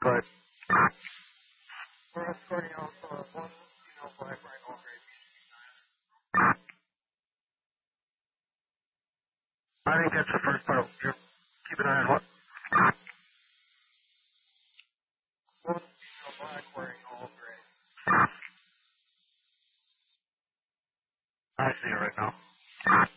Go ahead. We're escorting out one female black rhino gray. I didn't catch the first part. Keep an eye on what? One female black wearing all gray. I see it right now.